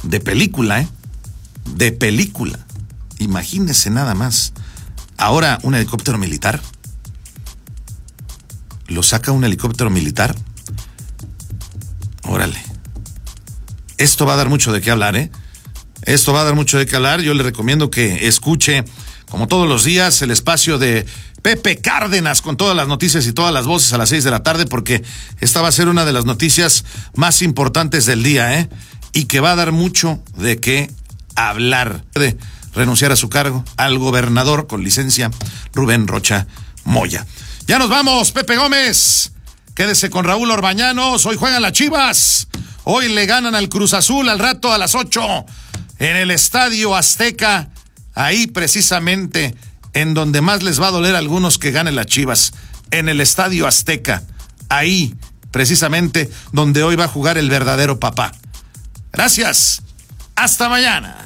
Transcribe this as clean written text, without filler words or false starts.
de película, ¿eh? De película. Imagínese nada más. Ahora un helicóptero militar. Lo saca un helicóptero militar. Órale. Esto va a dar mucho de qué hablar, ¿eh? Esto va a dar mucho de qué hablar. Yo le recomiendo que escuche, como todos los días, el espacio de Pepe Cárdenas con todas las noticias y todas las voces a las 6 de la tarde, porque esta va a ser una de las noticias más importantes del día, ¿eh? Y que va a dar mucho de qué hablar. De renunciar a su cargo al gobernador con licencia Rubén Rocha Moya. Ya nos vamos, Pepe Gómez. Quédese con Raúl Orbañanos. Hoy juegan las Chivas. Hoy le ganan al Cruz Azul al rato a las 8 en el Estadio Azteca. Ahí precisamente en donde más les va a doler a algunos que ganen las Chivas. En el Estadio Azteca. Ahí precisamente donde hoy va a jugar el verdadero papá. Gracias. Hasta mañana.